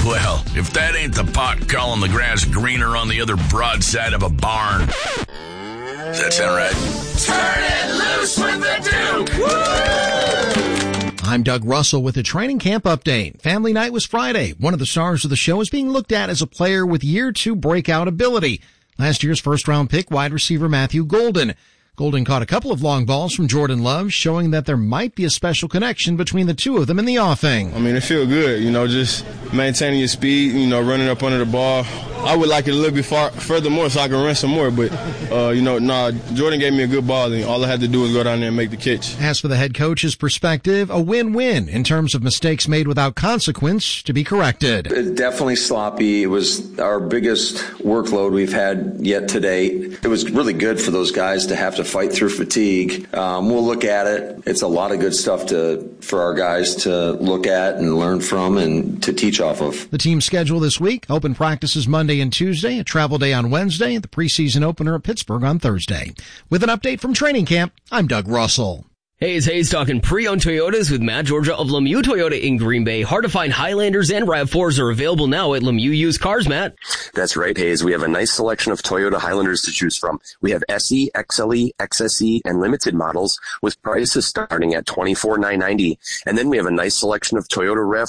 Well, if that ain't the pot calling the grass greener on the other broad side of a barn. Does that sound right? Turn it loose with the Duke! I'm Doug Russell with a training camp update. Family night was Friday. One of the stars of the show is being looked at as a player with year 2 breakout ability. Last year's first-round pick, wide receiver Matthew Golden. Golden caught a couple of long balls from Jordan Love, showing that there might be a special connection between the two of them in the offing. I mean, it feels good, just maintaining your speed, running up under the ball. I would like it a little bit furthermore so I can run some more, but, Jordan gave me a good ball, and all I had to do was go down there and make the catch. As for the head coach's perspective, a win-win in terms of mistakes made without consequence to be corrected. Definitely sloppy. It was our biggest workload we've had yet to date. It was really good for those guys to have to fight through fatigue. We'll look at it. It's a lot of good stuff for our guys to look at and learn from and to teach off of. The team's schedule this week: open practices Monday and Tuesday, a travel day on Wednesday, the preseason opener at Pittsburgh on Thursday. With an update from training camp, I'm Doug Russell. Hey, it's Hayes talking pre-owned Toyotas with Matt Georgia of Lemieux Toyota in Green Bay. Hard to find Highlanders and RAV4s are available now at Lemieux Used Cars, Matt. That's right, Hayes. We have a nice selection of Toyota Highlanders to choose from. We have SE, XLE, XSE, and limited models with prices starting at $24,990. And then we have a nice selection of Toyota